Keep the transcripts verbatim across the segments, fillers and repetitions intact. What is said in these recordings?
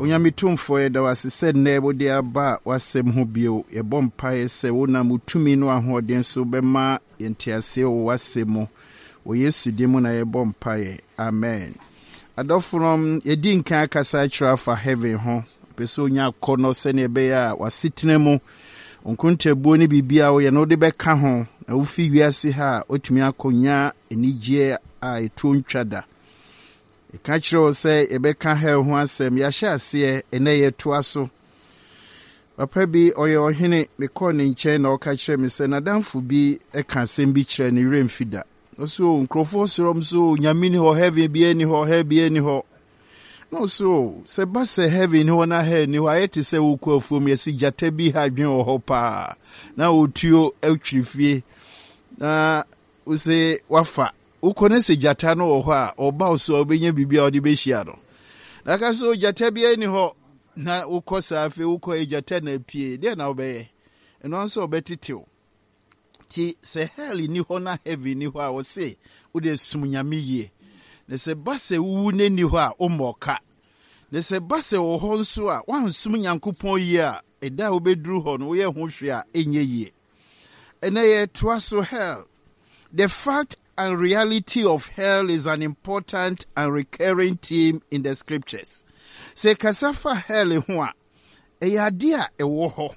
Onyamitumfo ye da wasese nebo de aba wasem ho bio ye bompae se wona mutumi no ahoden so bema yentiase wo wasemo wo Yesu dimu na ye bompae. Amen. Adofunom ye din kan kasa kira fa heaven ho peso nya kono se ne be ya wasitene mu onkunte buo ni bibia wo ye no de beka ho na wo fi wiase ha otumi akonya enigye a etu ntwada. E ka kire se e beka ha ho asem ya hye ase ene ye to aso. Papa bi oye ohene me ko ne nche na o ka kire me se na danfo bi e ka asem bi kire ne remfida. So nkrofo serom so nyamini ho heaven bi eni ho he bi eni ho. No so se ba se heaven ho na he ni ho ayete se wo ku afuom yesi jata bi ha dwen ho pa na otuo atwirifie na wo se wafa ukone se jata no ho a oba so obenya bibia odi be hia no na ka so jata bi eni ho na ukosa afi uko ejata na pie de na obeye eno nso obetitiw ti se hell ni ho na heaven ni ho a wo se wo de sumnyame yie ne se base wu ne ni ho a omoka ne se base wo ho nso a wan sum nyankopon yie a eda wo bedru ho no wo ye ho hwe a enye yie ene ye toaso hell. The fact and reality of hell is an important and recurring theme in the scriptures. Se kasafa hell ho a e ade a e wo ho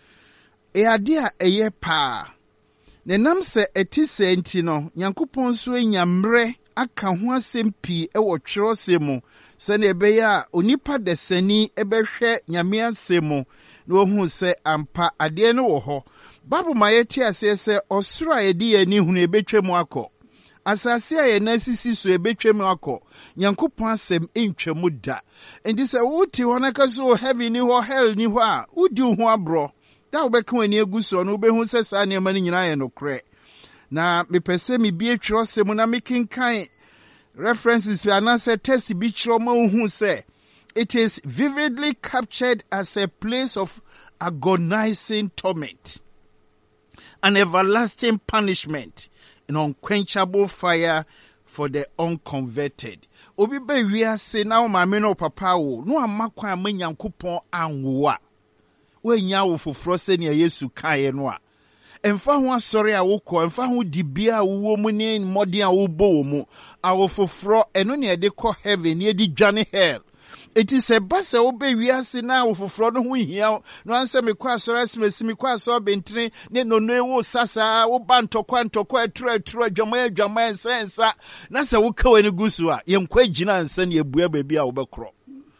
e ade a e ye pa ne nam se etise enti no nyankopon so enyamre aka ho asem pi e wo twerose mu se ne be ya onipa desani e behwe nyame asemu na ohun se ampa ade no wo ho babu mayeti ase se osoro a yedi ani hunu ebetwem akọ asase a ye nasisi so ebetwem akọ nyankopon asem entwemu da endi se wuti hona kaso heaven ni ho hell ni ho a udi ho abro da obeka wani eguso no obehu se sa ne mani nyina ye no kre na mepese mi bie twirose mu na mekinkan references we anase test bi twiro ma hu se it is vividly captured as a place of agonizing torment, an everlasting punishment, an unquenchable fire for the unconverted. Obi be wia se na o mame no papa wo no amakwa amanyankopon anwoa we nya wo foforo se ne Yesu kae no a emfa ho asori a wokọ emfa ho dibia wo mu ne modern a wo bo wo mu a wo foforo eno ne de kọ heaven ne de dwane hell. It is a base obe wiase na wo foforo no ho hia no anse me kwa asori asmesi me kwa asori bentene ne no no wo sasa wo bantokwa ntokwa atru atru adwama adwama ensa na se wo ka wani gusu a yenkwa gina ansa ne ebua baabi a wo bekro.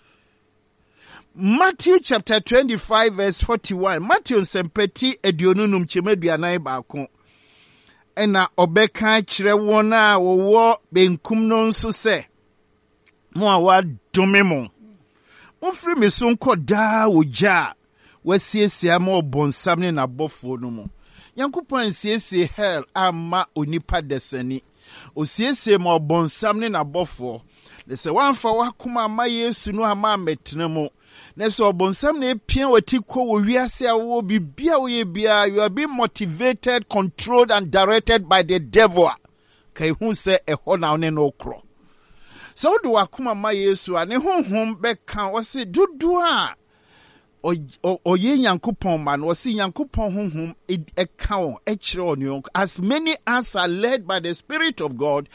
Matthew chapter twenty-five verse forty-one. Matthew sempeti edionunum chemeduanan baako. Ena obeka kire won a wo benkum no nso se mo a wa dome mo. Mo firi me so nko da wo ja wasiesia ma obonsam ne na bofo no mo. Yankopon siesie hell ama onipa desani. Osiesie ma obonsam ne na bofo. Le se wanfa wakoma ma Yesu no ama metene mo. Neso obonsam na epia wati ko wo wiase a wo bibia wo ye bia you are being motivated, controlled and directed by the devil. Kai hu se eho na one no kro. So do wakoma ma Yesu a ne honhom beka wo se dudu a oye Nyankopon man wo se Nyankopon honhom eka won e kire on as many as are led by the Spirit of God